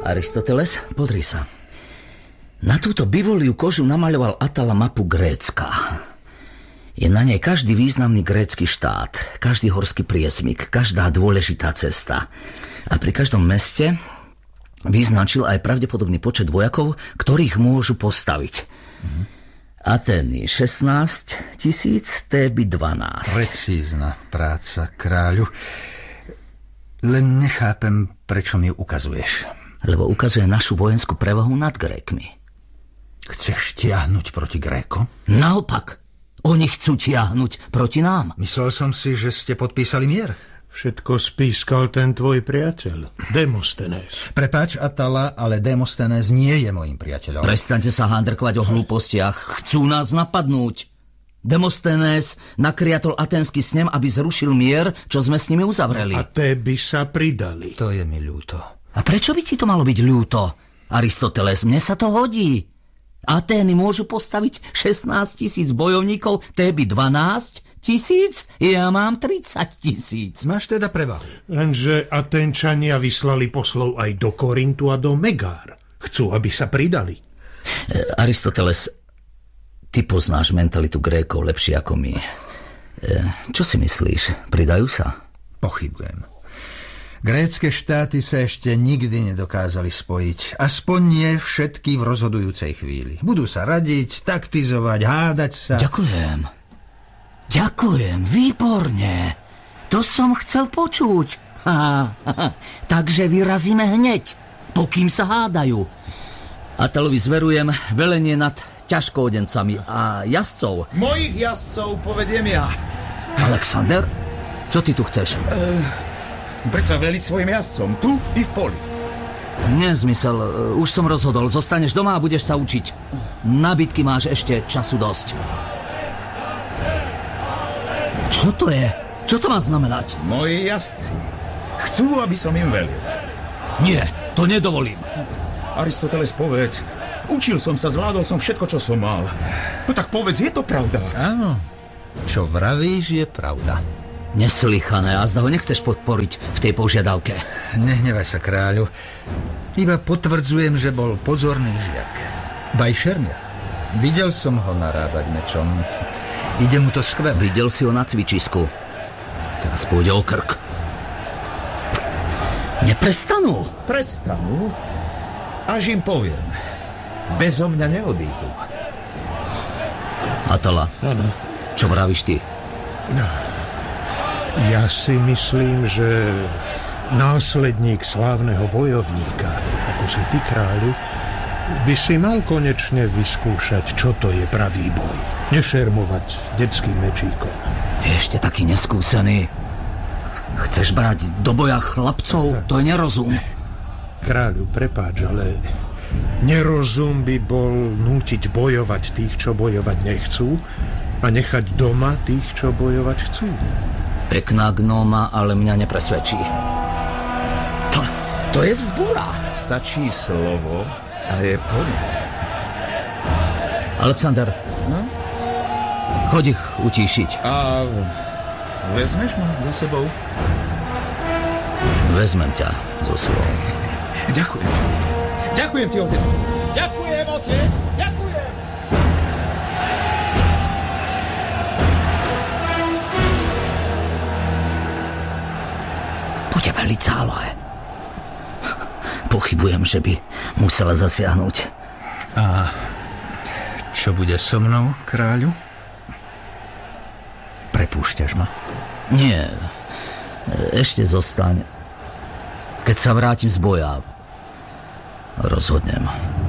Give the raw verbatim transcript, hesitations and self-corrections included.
Aristoteles, pozri sa. Na túto bivoliu kožu namaľoval Atala mapu Grécka. Je na nej každý významný grécky štát, každý horský priesmyk, každá dôležitá cesta. A pri každom meste vyznačil aj pravdepodobný počet vojakov, ktorých môžu postaviť. Mhm. Atény šestnásť tisíc, Téby dvanásť. Precízna práca, kráľu. Len nechápem, prečo mi ju ukazuješ. Lebo ukazuje našu vojenskú prevahu nad Grékmi. Chceš tiahnuť proti Grékom? Naopak, oni chcú tiahnuť proti nám. Myslel som si, že ste podpísali mier. Všetko spískal ten tvoj priateľ, Demosthenes. Prepáč, Atala, ale Demosthenes nie je mojím priateľom. Prestaňte sa handrkovať o hlúpostiach. Chcú nás napadnúť. Demosthenes nakriatol aténsky snem, aby zrušil mier, čo sme s nimi uzavreli. A Téby sa pridali. To je mi ľúto. A prečo by ti to malo byť ľúto? Aristoteles, mne sa to hodí. Atény môžu postaviť šestnásť tisíc bojovníkov, Téby dvanásť tisíc, ja mám tridsať tisíc. Máš teda prevahu. Lenže Aténčania vyslali poslov aj do Korintu a do Megár. Chcú, aby sa pridali. E, Aristoteles, ty poznáš mentalitu Grékov lepšie ako my. E, čo si myslíš? Pridajú sa? Pochybujem. Grécke štáty sa ešte nikdy nedokázali spojiť. Aspoň nie všetky v rozhodujúcej chvíli. Budú sa radiť, taktizovať, hádať sa. Ďakujem. Ďakujem, výborne. To som chcel počuť. Ha, ha, takže vyrazíme hneď, pokým sa hádajú. Atalovi zverujem velenie nad ťažkoodencami a jazdcov. Mojich jazdcov povediem ja. Alexander, čo ty tu chceš? Uh... Predsa veliť svojim jazdcom, tu i v poli. Nezmysel, už som rozhodol. Zostaneš doma a budeš sa učiť. Na bitky máš ešte času dosť. Čo to je? Čo to má znamenať? Moji jazdci chcú, aby som im velil. Nie, to nedovolím. Aristoteles, povedz. Učil som sa, zvládol som všetko, čo som mal. No tak povedz, je to pravda? Áno, čo vravíš, je pravda. Neslychané, a zda ho nechceš podporiť v tej požiadavke. Nehnevaj sa, kráľu. Iba potvrdzujem, že bol pozorný žiak. Bajšernia. Videl som ho narábať mečom. Ide mu to skvelé. Videl si ho na cvičisku. Teraz pôjde o krk. Neprestanú. Prestanú? Až im poviem. Bezo mňa neodídu. Atala, ano. Čo vravíš ty? No. Ja si myslím, že následník slávneho bojovníka, ako si ty, kráľu, by si mal konečne vyskúšať, čo to je pravý boj. Nešermovať detským mečíkom. Je ešte taký neskúsený. Chceš brať do boja chlapcov? To je nerozum. Kráľu, prepáč, ale nerozum by bol nútiť bojovať tých, čo bojovať nechcú, a nechať doma tých, čo bojovať chcú. Pekná gnóma, ale mňa nepresvedčí. To, to je vzbúra. Stačí slovo a je plný. Alexander, no? Choď ich utíšiť. A vezmeš ma za sebou? Vezmem ťa so sebou. Ďakujem. Ďakujem ti, otec. Ďakujem, otec. Ďakujem. Bude veľmi zálohe. Pochybujem, že by musela zasiahnuť. A čo bude so mnou, kráľu? Prepúšťaš ma? Nie. Ešte zostaň. Keď sa vrátim z boja, rozhodnem.